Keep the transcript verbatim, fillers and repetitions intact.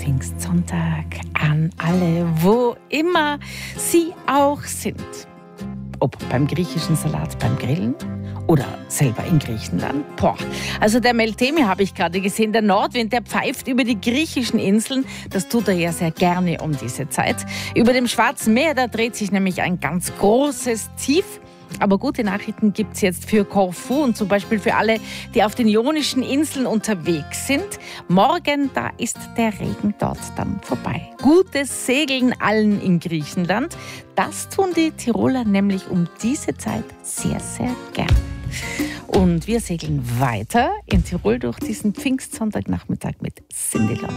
Pfingstsonntag an alle, wo immer Sie auch sind. Ob beim griechischen Salat beim Grillen oder selber in Griechenland. Boah. Also der Meltemi habe ich gerade gesehen, der Nordwind, der pfeift über die griechischen Inseln. Das tut er ja sehr gerne um diese Zeit. Über dem Schwarzen Meer, da dreht sich nämlich ein ganz großes Tief. Aber gute Nachrichten gibt es jetzt für Korfu und zum Beispiel für alle, die auf den Ionischen Inseln unterwegs sind. Morgen, da ist der Regen dort dann vorbei. Gutes Segeln allen in Griechenland. Das tun die Tiroler nämlich um diese Zeit sehr, sehr gern. Und wir segeln weiter in Tirol durch diesen Pfingstsonntagnachmittag mit Cindy Lauper.